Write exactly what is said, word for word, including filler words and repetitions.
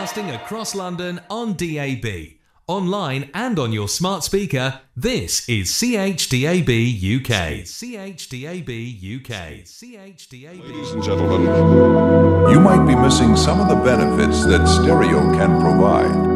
Broadcasting across London on D A B. Online and on your smart speaker, this is C H D A B U K. C H D A B U K. C H D A B. Ladies and gentlemen, you might be missing some of the benefits that stereo can provide.